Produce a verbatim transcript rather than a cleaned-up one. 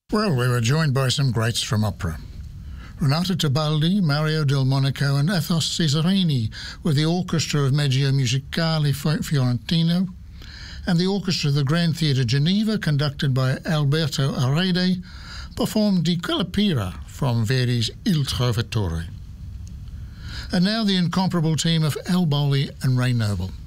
Well, we were joined by some greats from opera. Renato Tebaldi, Mario Del Monaco and Athos Cesarini with the Orchestra of Maggio Musicale Fiorentino, and the Orchestra of the Grand Theatre Geneva, conducted by Alberto Arede, performed Di Quella Pira from Verdi's Il Trovatore. And now the incomparable team of Al Bowlly and Ray Noble.